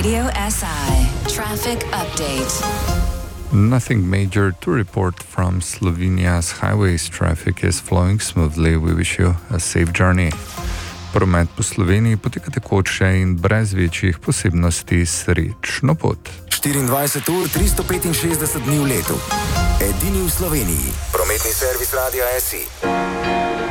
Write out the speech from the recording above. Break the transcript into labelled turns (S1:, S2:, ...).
S1: Radio SI Traffic Update.
S2: Nothing major to report from Slovenia's highways. Traffic is flowing smoothly. We wish you a safe journey. Promet po Sloveniji poteka tekoče in brez večjih posebnosti. Srečno pot.
S3: 24 ur, 365 dni v letu. Edini v Sloveniji. Prometni servis Radia SI.